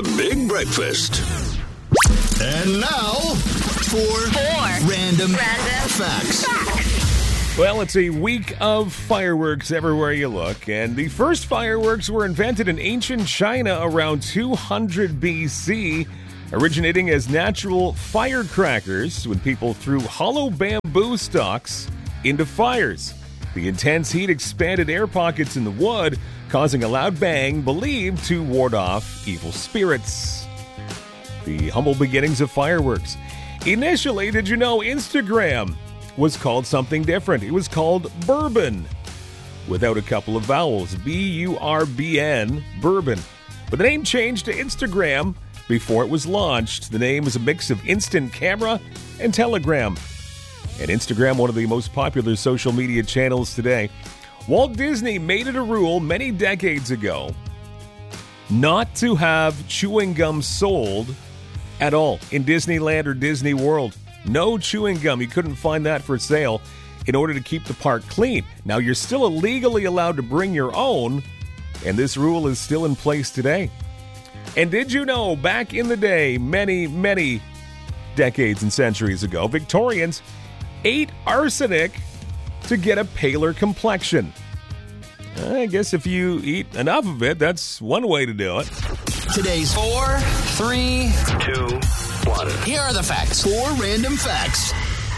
The Big Breakfast. And now, for Random Facts. Well, it's a week of fireworks everywhere you look, and the first fireworks were invented in ancient China around 200 BC, originating as natural firecrackers when people threw hollow bamboo stalks into fires. The intense heat expanded air pockets in the wood, causing a loud bang believed to ward off evil spirits. The humble beginnings of fireworks. Initially, did you know Instagram was called something different? It was called Bourbon, without a couple of vowels. B-U-R-B-N, Bourbon. But the name changed to Instagram before it was launched. The name is a mix of instant camera and telegram. And Instagram, one of the most popular social media channels today. Walt Disney made it a rule many decades ago not to have chewing gum sold at all in Disneyland or Disney World. No chewing gum. You couldn't find that for sale in order to keep the park clean. Now, you're still illegally allowed to bring your own, and this rule is still in place today. And did you know, back in the day, many, many decades and centuries ago, Victorians ate arsenic to get a paler complexion? I guess if you eat enough of it, that's one way to do it. Today's 4, 3, 2, 1. Here are the facts. 4 Random Facts.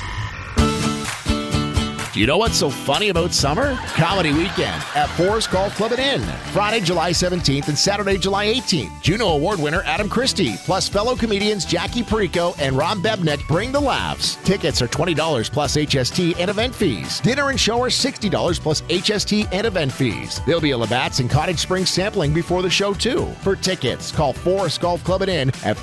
Do you know what's so funny about summer? Comedy Weekend at Forest Golf Club and Inn. Friday, July 17th and Saturday, July 18th. Juno Award winner Adam Christie, plus fellow comedians Jackie Perico and Ron Bebnick bring the laughs. Tickets are $20 plus HST and event fees. Dinner and show are $60 plus HST and event fees. There'll be a Labatt's and Cottage Springs sampling before the show, too. For tickets, call Forest Golf Club and Inn at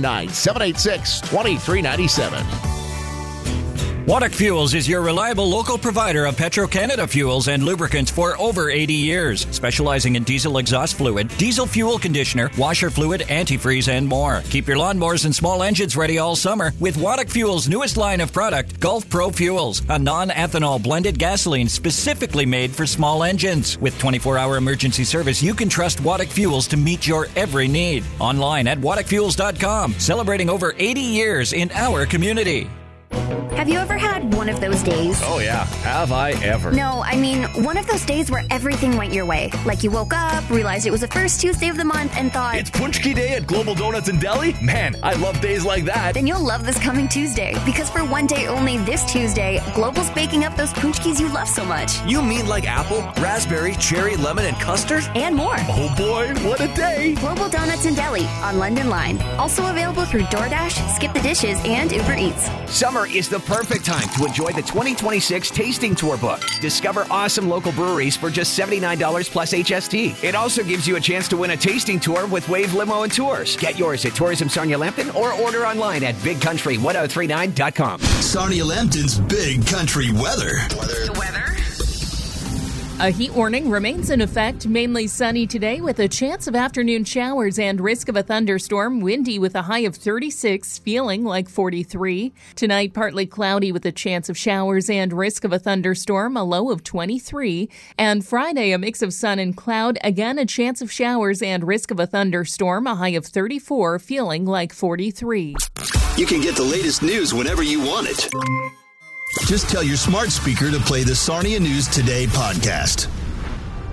519-786-2397. Waddock Fuels is your reliable local provider of Petro-Canada fuels and lubricants for over 80 years, specializing in diesel exhaust fluid, diesel fuel conditioner, washer fluid, antifreeze, and more. Keep your lawnmowers and small engines ready all summer with Waddock Fuels' newest line of product, Gulf Pro Fuels, a non-ethanol blended gasoline specifically made for small engines. With 24-hour emergency service, you can trust Waddock Fuels to meet your every need. Online at waddockfuels.com, celebrating over 80 years in our community. Have you ever had one of those days? Oh, yeah. Have I ever? No, I mean, one of those days where everything went your way. Like you woke up, realized it was the first Tuesday of the month, and thought, it's Punchki Day at Global Donuts and Deli? Man, I love days like that. Then you'll love this coming Tuesday. Because for one day only this Tuesday, Global's baking up those Punchkis you love so much. You mean like apple, raspberry, cherry, lemon, and custard? And more. Oh boy, what a day. Global Donuts and Deli on London Line. Also available through DoorDash, Skip the Dishes, and Uber Eats. Summer is the perfect time to enjoy the 2026 Tasting Tour book. Discover awesome local breweries for just $79 plus HST. It also gives you a chance to win a tasting tour with Wave Limo and Tours. Get yours at Tourism Sarnia Lambton or order online at bigcountry1039.com. Sarnia Lambton's Big Country Weather. The weather. A heat warning remains in effect, mainly sunny today with a chance of afternoon showers and risk of a thunderstorm, windy with a high of 36, feeling like 43. Tonight, partly cloudy with a chance of showers and risk of a thunderstorm, a low of 23. And Friday, a mix of sun and cloud, again a chance of showers and risk of a thunderstorm, a high of 34, feeling like 43. You can get the latest news whenever you want it. Just tell your smart speaker to play the Sarnia News Today podcast.